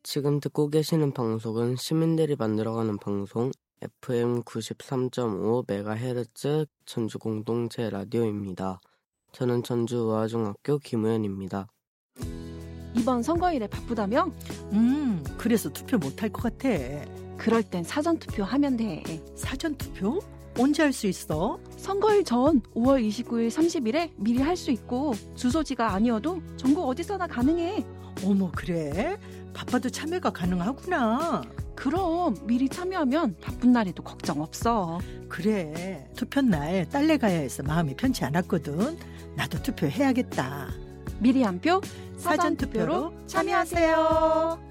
지금 듣고 계시는 방송은 시민들이 만들어가는 방송 FM 93.5MHz 전주 공동체 라디오입니다. 저는 전주 우아중학교 김우현입니다. 이번 선거일에 바쁘다며? 그래서 투표 못할 것 같아. 그럴 땐 사전투표 하면 돼. 사전투표? 언제 할 수 있어? 선거일 전 5월 29일 30일에 미리 할 수 있고 주소지가 아니어도 전국 어디서나 가능해. 어머, 그래? 바빠도 참여가 가능하구나. 그럼 미리 참여하면 바쁜 날에도 걱정 없어. 그래, 투표날 딸내 가야 해서 마음이 편치 않았거든. 나도 투표해야겠다. 미리 한 표 사전투표로 참여하세요.